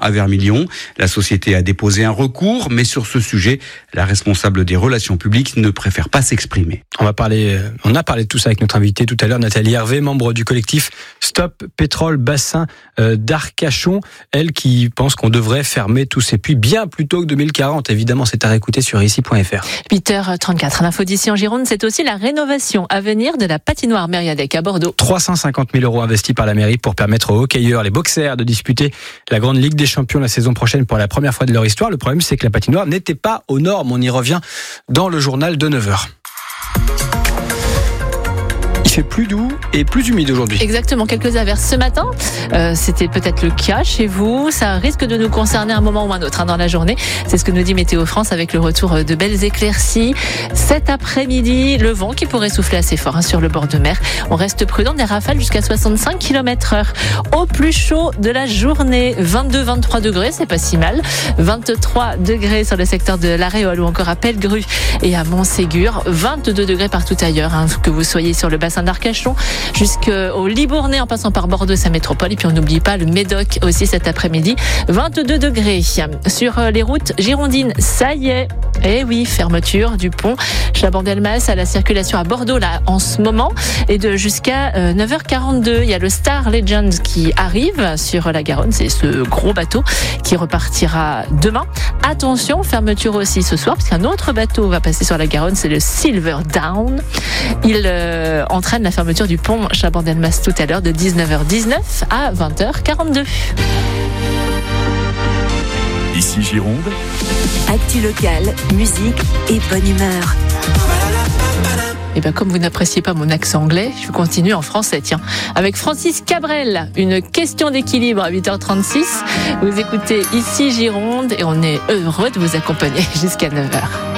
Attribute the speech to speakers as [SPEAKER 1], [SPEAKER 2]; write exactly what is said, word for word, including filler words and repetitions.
[SPEAKER 1] à Vermilion. La société a déposé un recours, mais sur ce sujet, la responsable des relations publiques ne préfère pas s'exprimer.
[SPEAKER 2] On va parler, on a parlé de tout ça avec notre invitée tout à l'heure, Nathalie Hervé, membre du collectif Stop Pétrole Bassin d'Arcachon. Elle qui pense qu'on devrait fermer tous ces puits bien plus tôt que deux mille quarante. Évidemment, c'est à réécouter sur ici point f r.
[SPEAKER 3] huit heures trente-quatre. L'info d'ici en Gironde, c'est aussi la rénovation à venir de la patinoire Mériadec à Bordeaux.
[SPEAKER 2] trois cent cinquante mille euros investis par la mairie pour permettre aux hockeyeurs, les boxers, de disputer la Grande Ligue des Champions la saison prochaine pour la première fois de leur histoire. Le problème, c'est que la patinoire n'était pas aux normes. On y revient dans le journal de neuf heures. Il fait plus doux et plus humide aujourd'hui.
[SPEAKER 3] Exactement, quelques averses ce matin. Euh, c'était peut-être le cas chez vous. Ça risque de nous concerner à un moment ou un autre hein, dans la journée. C'est ce que nous dit Météo France avec le retour de belles éclaircies. Cet après-midi, le vent qui pourrait souffler assez fort hein, sur le bord de mer. On reste prudent, des rafales jusqu'à soixante-cinq kilomètres heure. Au plus chaud de la journée, vingt-deux à vingt-trois degrés, c'est pas si mal. vingt-trois degrés sur le secteur de La Réole ou encore à Pellegru et à Montségur. vingt-deux degrés partout ailleurs, hein, que vous soyez sur le bassin d'Arcachon jusqu'au Libournais en passant par Bordeaux, sa métropole. Et puis on n'oublie pas le Médoc aussi cet après-midi, vingt-deux degrés. Sur les routes girondines, ça y est, eh oui, fermeture du pont Chabandelmas à la circulation à Bordeaux là en ce moment et de jusqu'à neuf heures quarante-deux. Il y a le Star Legend qui arrive sur la Garonne, c'est ce gros bateau qui repartira demain. Attention, fermeture aussi ce soir parce qu'un autre bateau va passer sur la Garonne, c'est le Silver Down. Il euh, entraîne la fermeture du pont Chabandelmas tout à l'heure de dix-neuf heures dix-neuf à vingt heures quarante-deux.
[SPEAKER 4] Ici Gironde.
[SPEAKER 5] Actu locale, musique et bonne humeur.
[SPEAKER 3] Et bien comme vous n'appréciez pas mon accent anglais, je continue en français, tiens. Avec Francis Cabrel, une question d'équilibre à huit heures trente-six. Vous écoutez Ici Gironde et on est heureux de vous accompagner jusqu'à neuf heures.